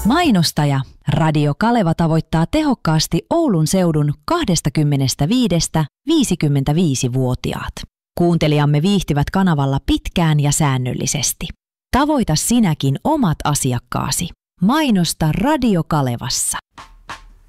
Mainostaja Radio Kaleva tavoittaa tehokkaasti Oulun seudun 25–55-vuotiaat. Kuuntelijamme viihtyvät kanavalla pitkään ja säännöllisesti. Tavoita sinäkin omat asiakkaasi. Mainosta Radio Kalevassa.